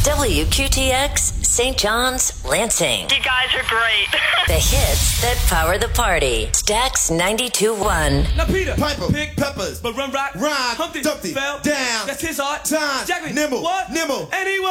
WQTX, St. John's, Lansing. You guys are great. The hits that power the party. Stax 92.1. Now Peter, Piper, Pick, Peppers, but Run Rock, Rhyme, Humpty, Dumpty, fell down, That's his art. time, Jackman, nimble, what? nimble, And he was.